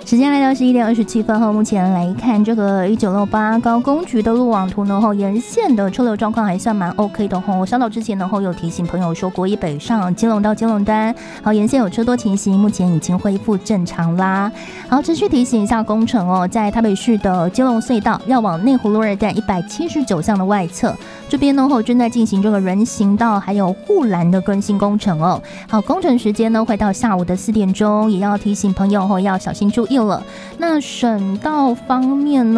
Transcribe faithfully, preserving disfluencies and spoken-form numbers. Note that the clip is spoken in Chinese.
时间来到十一点二十七分后，目前来看这个一九六八高工局的路网图呢，后沿线的车流状况还算蛮 OK 的吼。稍早之前呢，后有提醒朋友说，国一北上基隆到基隆端，好沿线有车多情形，目前已经恢复正常啦。好，持续提醒一下工程哦，在台北市的基隆隧道要往内湖路二段一百七十九巷的外侧，这边呢后正在进行这个人行道还有护栏的更新工程哦。好，工程时间呢会到下午的四点钟，也要提醒朋友后要小心注意了。那省道方面呢？